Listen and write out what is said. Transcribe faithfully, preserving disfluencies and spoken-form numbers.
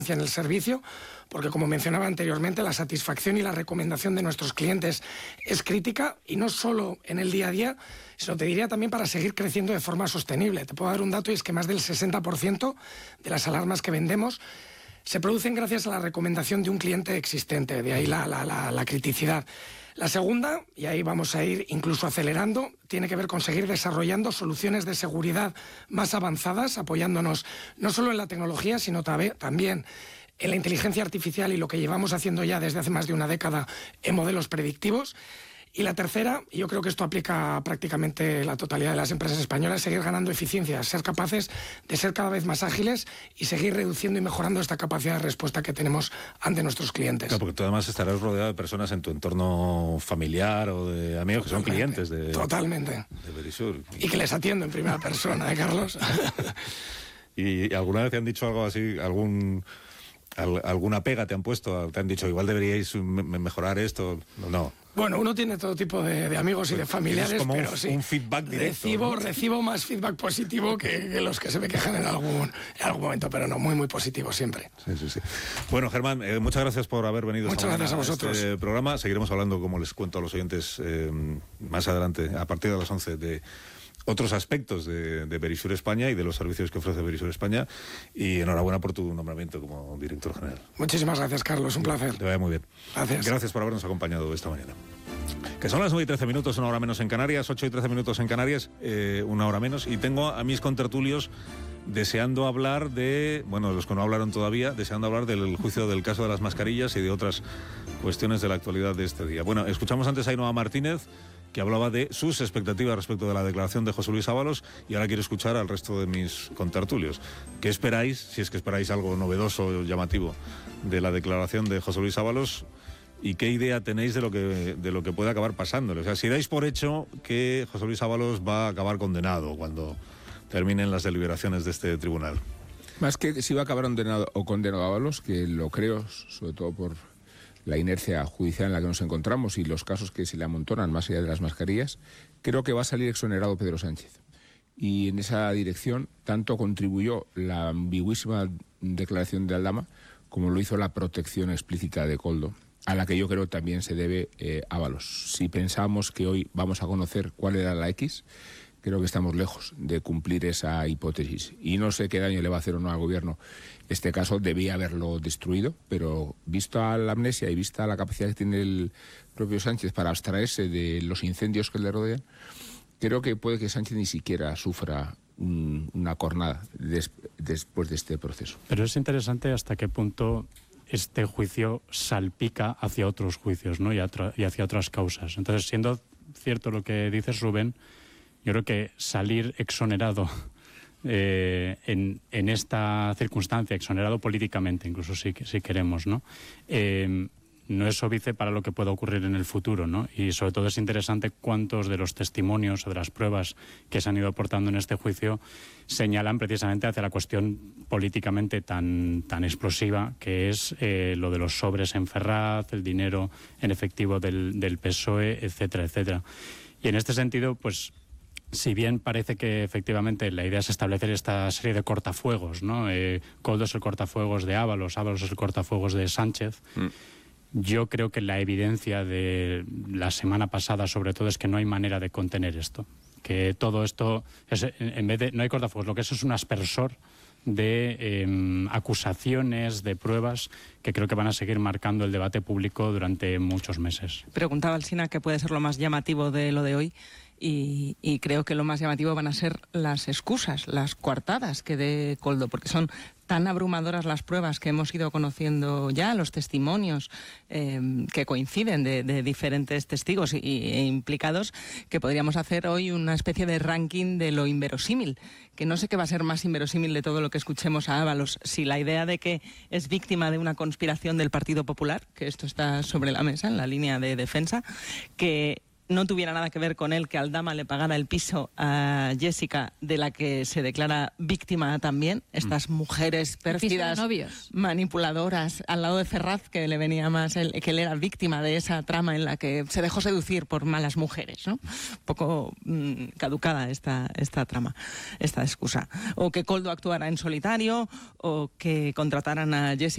en el servicio, porque como mencionaba anteriormente, la satisfacción y la recomendación de nuestros clientes es crítica, y no solo en el día a día, sino te diría también para seguir creciendo de forma sostenible. Te puedo dar un dato, y es que más del sesenta por ciento de las alarmas que vendemos se producen gracias a la recomendación de un cliente existente, de ahí la, la, la, la criticidad. La segunda, y ahí vamos a ir incluso acelerando, tiene que ver con seguir desarrollando soluciones de seguridad más avanzadas, apoyándonos no solo en la tecnología, sino también en la inteligencia artificial y lo que llevamos haciendo ya desde hace más de una década en modelos predictivos. Y la tercera, y yo creo que esto aplica a prácticamente la totalidad de las empresas españolas, seguir ganando eficiencia, ser capaces de ser cada vez más ágiles y seguir reduciendo y mejorando esta capacidad de respuesta que tenemos ante nuestros clientes. Claro, porque tú además estarás rodeado de personas en tu entorno familiar o de amigos que son Totalmente, clientes de, totalmente. de Verisur. Y que les atiendo en primera persona, ¿eh, Carlos? ¿Y alguna vez te han dicho algo así, algún... alguna pega te han puesto? ¿Te han dicho igual deberíais mejorar esto? No. Bueno, uno tiene todo tipo de, de amigos y de familiares, es como pero un, sí. un feedback directo. Recibo, ¿no? recibo más feedback positivo que, que los que se me quejan en algún, en algún momento, pero no, muy, muy positivo siempre. Sí, sí, sí. Bueno, Germán, eh, muchas gracias por haber venido. Muchas gracias a vosotros. Este programa. Seguiremos hablando, como les cuento a los oyentes, eh, más adelante, a partir de las once, de otros aspectos de, de Verisur España y de los servicios que ofrece Verisur España, y enhorabuena por tu nombramiento como director general. Muchísimas gracias, Carlos, un placer. Te vaya muy bien. Gracias. Gracias por habernos acompañado esta mañana. Que son las nueve y trece minutos, una hora menos en Canarias, ocho y trece minutos en Canarias, eh, una hora menos, y tengo a mis contertulios deseando hablar de, bueno, los que no hablaron todavía, deseando hablar del juicio del caso de las mascarillas y de otras cuestiones de la actualidad de este día. Bueno, escuchamos antes a Ainhoa Martínez, que hablaba de sus expectativas respecto de la declaración de José Luis Ábalos, y ahora quiero escuchar al resto de mis contertulios. ¿Qué esperáis, si es que esperáis algo novedoso o llamativo de la declaración de José Luis Ábalos, y qué idea tenéis de lo que, de lo que puede acabar pasándole? O sea, si dais por hecho que José Luis Ábalos va a acabar condenado cuando terminen las deliberaciones de este tribunal. Más que si va a acabar condenado o condenado Ábalos, que lo creo, sobre todo por la inercia judicial en la que nos encontramos y los casos que se le amontonan más allá de las mascarillas, creo que va a salir exonerado Pedro Sánchez. Y en esa dirección tanto contribuyó la ambiguísima declaración de Aldama como lo hizo la protección explícita de Koldo, a la que yo creo también se debe eh, Ábalos. Si pensamos que hoy vamos a conocer cuál era la X, creo que estamos lejos de cumplir esa hipótesis. Y no sé qué daño le va a hacer o no al gobierno. Este caso debía haberlo destruido, pero visto a la amnesia y vista la capacidad que tiene el propio Sánchez para abstraerse de los incendios que le rodean, creo que puede que Sánchez ni siquiera sufra un, una cornada des, después de este proceso. Pero es interesante hasta qué punto este juicio salpica hacia otros juicios, ¿no? y, atra- y hacia otras causas. Entonces, siendo cierto lo que dices, Rubén, yo creo que salir exonerado eh, en, en esta circunstancia, exonerado políticamente, incluso si, si queremos, ¿no? Eh, no es óbice para lo que pueda ocurrir en el futuro, ¿no? Y sobre todo es interesante cuántos de los testimonios o de las pruebas que se han ido aportando en este juicio señalan precisamente hacia la cuestión políticamente tan, tan explosiva que es eh, lo de los sobres en Ferraz, el dinero en efectivo del, del P S O E, etcétera, etcétera. Y en este sentido, pues, si bien parece que efectivamente la idea es establecer esta serie de cortafuegos, ¿no? Eh, Koldo es el cortafuegos de Ábalos, Ábalos es el cortafuegos de Sánchez. Mm. Yo creo que la evidencia de la semana pasada, sobre todo, es que no hay manera de contener esto. Que todo esto, es, en vez de, no hay cortafuegos, lo que es es un aspersor de eh, acusaciones, de pruebas que creo que van a seguir marcando el debate público durante muchos meses. Preguntaba Alsina qué puede ser lo más llamativo de lo de hoy. Y, y creo que lo más llamativo van a ser las excusas, las coartadas que dé Koldo, porque son tan abrumadoras las pruebas que hemos ido conociendo ya, los testimonios eh, que coinciden de, de diferentes testigos y, e implicados, que podríamos hacer hoy una especie de ranking de lo inverosímil, que no sé qué va a ser más inverosímil de todo lo que escuchemos a Ábalos, si la idea de que es víctima de una conspiración del Partido Popular, que esto está sobre la mesa en la línea de defensa, que no tuviera nada que ver con él que Aldama le pagara el piso a Jessica, de la que se declara víctima también, estas mm. mujeres pérfidas, manipuladoras, al lado de Ferraz, que le venía más, el, que él era víctima de esa trama en la que se dejó seducir por malas mujeres, ¿no? Un poco mmm, caducada esta, esta trama, esta excusa. O que Koldo actuara en solitario, o que contrataran a Jessica